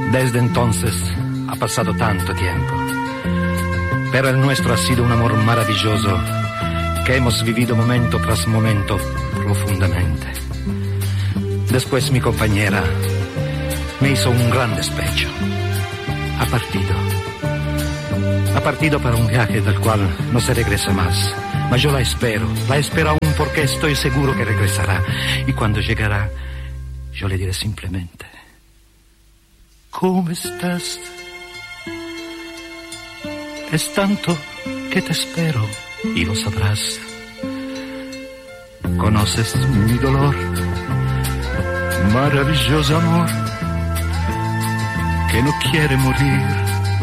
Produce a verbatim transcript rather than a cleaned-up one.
Desde entonces ha pasado tanto tiempo, pero el nuestro ha sido un amor maravilloso que hemos vivido momento tras momento profundamente. Después mi compañera me hizo un gran despecho. Ha partido. Ha partido para un viaje del cual no se regresa más. Mas yo la espero, la espero aún porque estoy seguro que regresará. Y cuando llegará, yo le diré simplemente: ¿cómo estás? Es tanto que te espero y lo sabrás. Conoces mi dolor, maravilloso amor, que no quiere morir.